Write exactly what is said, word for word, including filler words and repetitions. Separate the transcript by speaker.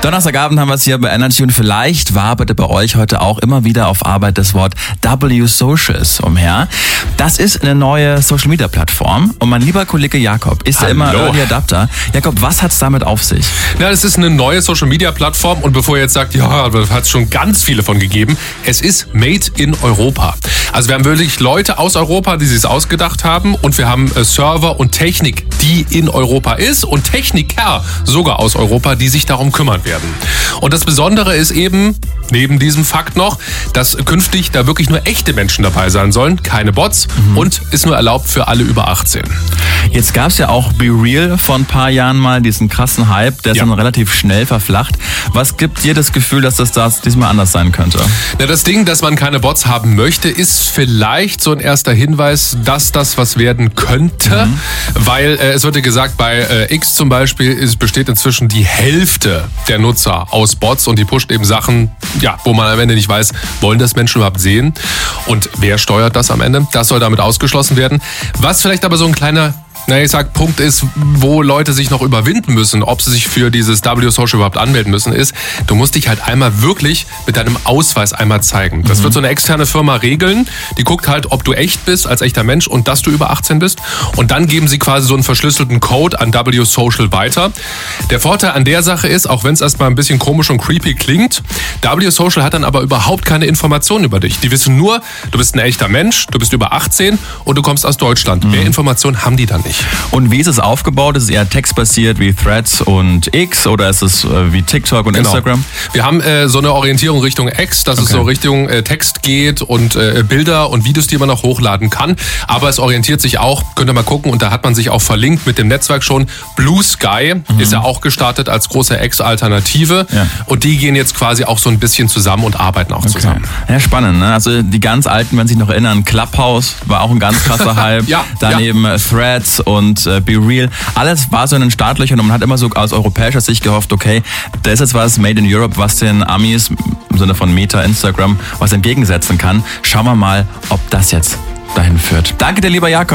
Speaker 1: Donnerstagabend haben wir es hier bei Energy und vielleicht waberte bei euch heute auch immer wieder auf Arbeit das Wort W Socials umher. Das ist eine neue Social-Media-Plattform und mein lieber Kollege Jakob ist ja immer Early Adapter. Jakob, was hat's damit auf sich?
Speaker 2: Ja, das ist eine neue Social-Media-Plattform und bevor ihr jetzt sagt, ja, da hat es schon ganz viele von gegeben, es ist Made in Europa. Also wir haben wirklich Leute aus Europa, die sich es ausgedacht haben und wir haben äh, Server und Technik, die in Europa ist und Techniker sogar aus Europa, die sich darum kümmern werden. Und das Besondere ist eben, neben diesem Fakt noch, dass künftig da wirklich nur echte Menschen dabei sein sollen, keine Bots mhm. und ist nur erlaubt für alle über achtzehn.
Speaker 1: Jetzt gab es ja auch Be Real vor ein paar Jahren mal, diesen krassen Hype, der ist ja. dann relativ schnell verflacht. Was gibt dir das Gefühl, dass das, das diesmal anders sein könnte?
Speaker 2: Na, das Ding, dass man keine Bots haben möchte, ist vielleicht so ein erster Hinweis, dass das was werden könnte, mhm. weil äh, es wird ja gesagt, bei äh, X zum Beispiel ist, besteht inzwischen die Hälfte der Nutzer aus Bots und die pusht eben Sachen, ja, wo man am Ende nicht weiß, wollen das Menschen überhaupt sehen und wer steuert das am Ende? Das soll damit ausgeschlossen werden. Was vielleicht aber so ein kleiner Na, ich sag, Punkt ist, wo Leute sich noch überwinden müssen, ob sie sich für dieses W Social überhaupt anmelden müssen, ist, du musst dich halt einmal wirklich mit deinem Ausweis einmal zeigen. Das mhm. wird so eine externe Firma regeln, die guckt halt, ob du echt bist als echter Mensch und dass du über achtzehn bist und dann geben sie quasi so einen verschlüsselten Code an W Social weiter. Der Vorteil an der Sache ist, auch wenn es erstmal ein bisschen komisch und creepy klingt, W Social hat dann aber überhaupt keine Informationen über dich. Die wissen nur, du bist ein echter Mensch, du bist über achtzehn und du kommst aus Deutschland. Mhm. Mehr Informationen haben die dann nicht.
Speaker 1: Und wie ist es aufgebaut? Ist es eher textbasiert wie Threads und X oder ist es äh, wie TikTok und genau. Instagram?
Speaker 2: Wir haben äh, so eine Orientierung Richtung X, dass okay. es so Richtung äh, Text geht und äh, Bilder und Videos, die man noch hochladen kann. Aber es orientiert sich auch, könnt ihr mal gucken, und da hat man sich auch verlinkt mit dem Netzwerk schon. Blue Sky mhm. ist ja auch gestartet als große X-Alternative. Ja. Und die gehen jetzt quasi auch so ein bisschen zusammen und arbeiten auch okay. zusammen.
Speaker 1: Ja, spannend, ne? Also die ganz Alten, wenn sich noch erinnern, Clubhouse war auch ein ganz krasser Hype. ja, Daneben ja. Threads und äh, Be Real. Alles war so in den Startlöchern und man hat immer so aus europäischer Sicht gehofft, okay, da ist jetzt was Made in Europe, was den Amis im Sinne von Meta, Instagram, was entgegensetzen kann. Schauen wir mal, ob das jetzt dahin führt. Danke dir, lieber Jakob.